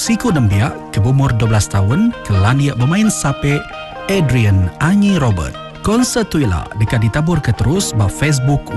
Siku Nembia ke umur 12 tahun kelania bermain sape Adrian Anyi Robert. Konsert tuila dekat ditabur ke terus ba Facebook